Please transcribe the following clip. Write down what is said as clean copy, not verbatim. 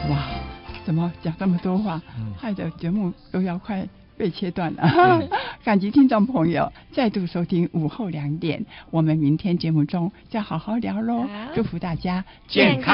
哇，怎么讲这么多话，害得节目都要快被切断了。感激听众朋友再度收听午后2点，我们明天节目中再好好聊喽。祝福大家健康